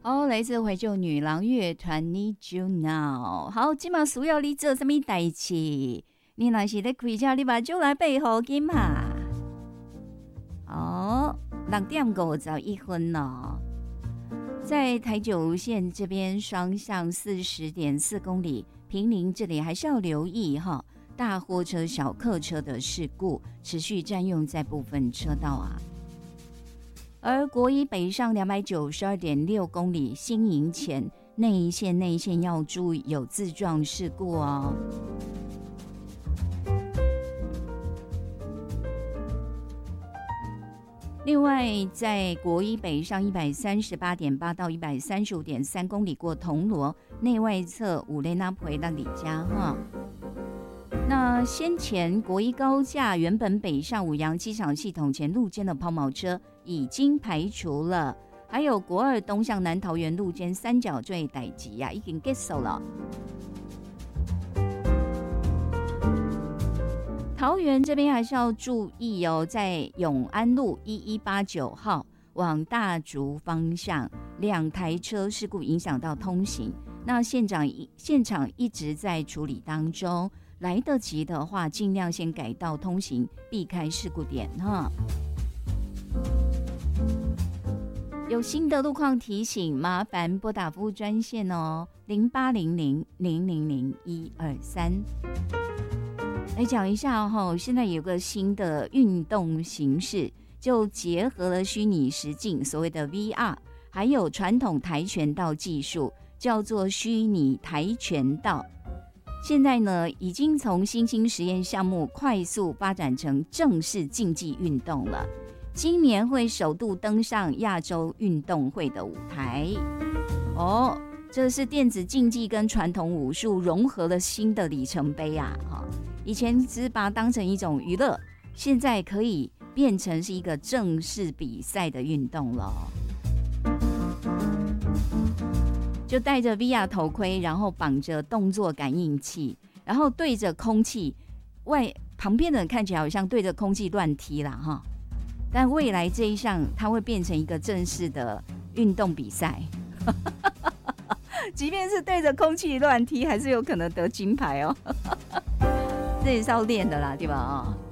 好，来自怀旧女郎乐团 Need You Now。好，今嘛需要你做什么代志？你若是咧开车，你把酒来备好金嘛。好，6:51咯。在台九线这边双向40.4公里，坪林这里还是要留意哈，大货车、小客车的事故持续占用在部分车道啊。而国一北上292.6公里，新营前内线要注意有自撞事故哦。另外，在国一北上138.8到135.3公里过铜锣内外侧五雷纳回到里加哈。那先前国一高架原本北上五杨机场系统前路肩的抛锚车已经排除了，还有国二东向南桃园路肩三角坠代志啊，已经结束了。桃园这边还是要注意哦，在永安路1189号往大竹方向2台车事故影响到通行，那现场一直在处理当中，来得及的话尽量先改道通行，避开事故点哈。有新的路况提醒，麻烦拨打服务专线哦，0800-000-123。来讲一下哈，现在有个新的运动形式，就结合了虚拟实境，所谓的 VR， 还有传统跆拳道技术，叫做虚拟跆拳道。现在呢，已经从新兴实验项目快速发展成正式竞技运动了。今年会首度登上亚洲运动会的舞台。哦，这是电子竞技跟传统武术融合了新的里程碑啊！以前只是把它当成一种娱乐，现在可以变成是一个正式比赛的运动了。就戴着 VR 头盔，然后绑着动作感应器，然后对着空气，旁边的人看起来好像对着空气乱踢啦哈。但未来这一项它会变成一个正式的运动比赛，即便是对着空气乱踢，还是有可能得金牌哦。这也是要练的啦，对吧？